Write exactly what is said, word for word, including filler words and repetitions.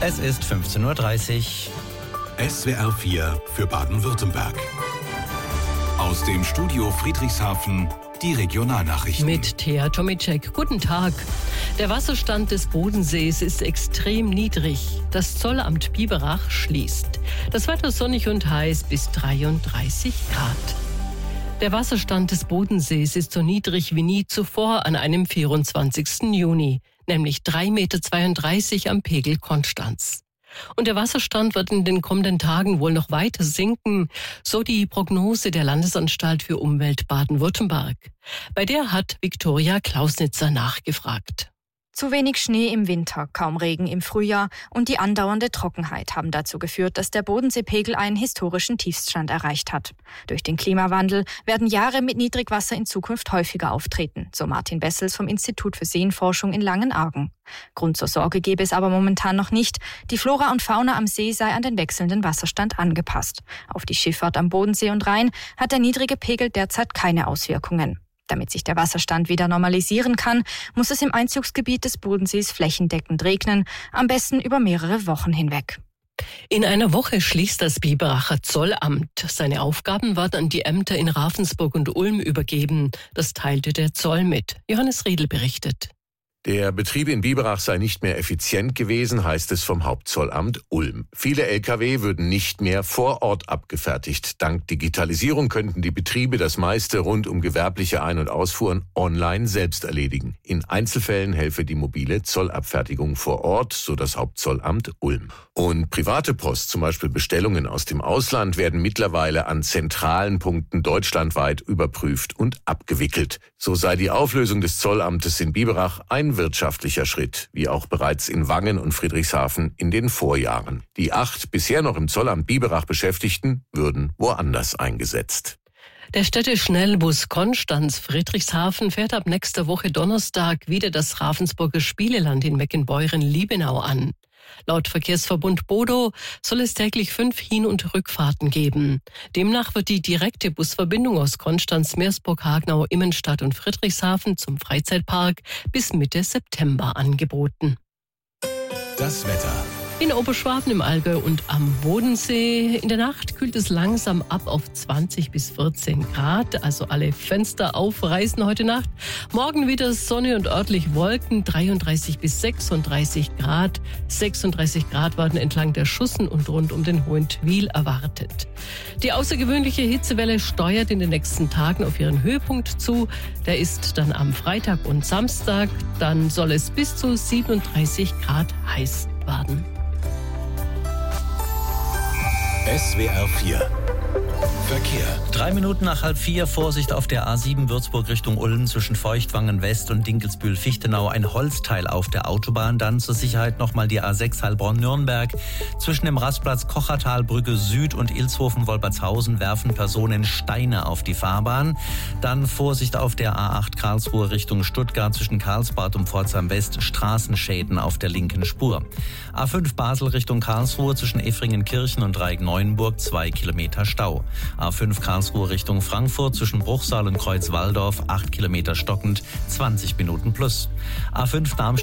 Es ist fünfzehn Uhr dreißig. S W R vier für Baden-Württemberg. Aus dem Studio Friedrichshafen die Regionalnachrichten. Mit Thea Tomicek. Guten Tag. Der Wasserstand des Bodensees ist extrem niedrig. Das Zollamt Biberach schließt. Das Wetter sonnig und heiß bis dreiunddreißig Grad. Der Wasserstand des Bodensees ist so niedrig wie nie zuvor an einem vierundzwanzigsten Juni, nämlich drei Komma zweiunddreißig Meter am Pegel Konstanz. Und der Wasserstand wird in den kommenden Tagen wohl noch weiter sinken, so die Prognose der Landesanstalt für Umwelt Baden-Württemberg. Bei der hat Viktoria Klausnitzer nachgefragt. Zu wenig Schnee im Winter, kaum Regen im Frühjahr und die andauernde Trockenheit haben dazu geführt, dass der Bodenseepegel einen historischen Tiefstand erreicht hat. Durch den Klimawandel werden Jahre mit Niedrigwasser in Zukunft häufiger auftreten, so Martin Bessels vom Institut für Seenforschung in Langenargen. Grund zur Sorge gebe es aber momentan noch nicht. Die Flora und Fauna am See sei an den wechselnden Wasserstand angepasst. Auf die Schifffahrt am Bodensee und Rhein hat der niedrige Pegel derzeit keine Auswirkungen. Damit sich der Wasserstand wieder normalisieren kann, muss es im Einzugsgebiet des Bodensees flächendeckend regnen, am besten über mehrere Wochen hinweg. In einer Woche schließt das Biberacher Zollamt. Seine Aufgaben werden an die Ämter in Ravensburg und Ulm übergeben. Das teilte der Zoll mit. Johannes Riedl berichtet. Der Betrieb in Biberach sei nicht mehr effizient gewesen, heißt es vom Hauptzollamt Ulm. Viele L K W würden nicht mehr vor Ort abgefertigt. Dank Digitalisierung könnten die Betriebe das meiste rund um gewerbliche Ein- und Ausfuhren online selbst erledigen. In Einzelfällen helfe die mobile Zollabfertigung vor Ort, so das Hauptzollamt Ulm. Und private Post, zum Beispiel Bestellungen aus dem Ausland, werden mittlerweile an zentralen Punkten deutschlandweit überprüft und abgewickelt. So sei die Auflösung des Zollamtes in Biberach ein wirtschaftlicher Schritt, wie auch bereits in Wangen und Friedrichshafen in den Vorjahren. Die acht bisher noch im Zollamt Biberach Beschäftigten würden woanders eingesetzt. Der Städteschnellbus Konstanz Friedrichshafen fährt ab nächster Woche Donnerstag wieder das Ravensburger Spieleland in Meckenbeuren-Liebenau an. Laut Verkehrsverbund Bodo soll es täglich fünf Hin- und Rückfahrten geben. Demnach wird die direkte Busverbindung aus Konstanz, Meersburg, Hagenau, Immenstadt und Friedrichshafen zum Freizeitpark bis Mitte September angeboten. Das Wetter. In Oberschwaben, im Allgäu und am Bodensee. In der Nacht kühlt es langsam ab auf zwanzig bis vierzehn Grad. Also alle Fenster aufreißen heute Nacht. Morgen wieder Sonne und örtlich Wolken. dreiunddreißig bis sechsunddreißig Grad. sechsunddreißig Grad werden entlang der Schussen und rund um den Hohentwiel erwartet. Die außergewöhnliche Hitzewelle steuert in den nächsten Tagen auf ihren Höhepunkt zu. Der ist dann am Freitag und Samstag. Dann soll es bis zu siebenunddreißig Grad heiß werden. S W R vier Verkehr. Drei Minuten nach halb vier, Vorsicht auf der A sieben Würzburg Richtung Ulm zwischen Feuchtwangen West und Dinkelsbühl-Fichtenau. Ein Holzteil auf der Autobahn. Dann zur Sicherheit nochmal die A sechs Heilbronn-Nürnberg. Zwischen dem Rastplatz Kochertalbrücke Süd und Ilshofen-Wolpertshausen werfen Personen Steine auf die Fahrbahn. Dann Vorsicht auf der A acht Karlsruhe Richtung Stuttgart zwischen Karlsbad und Pforzheim West. Straßenschäden auf der linken Spur. A fünf Basel Richtung Karlsruhe zwischen Effringen-Kirchen und Dreieck-Neuenburg. Zwei Kilometer Stau. A fünf Karlsruhe Richtung Frankfurt zwischen Bruchsal und Kreuzwaldorf, acht Kilometer stockend, zwanzig Minuten plus. A fünf Darmstadt